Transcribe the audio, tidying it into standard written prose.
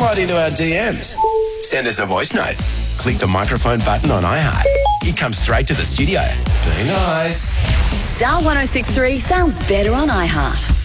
slide into our DMs. Send us a voice note. Click the microphone button on iHeart. You come straight to the studio. Be nice. Star 106.3 sounds better on iHeart.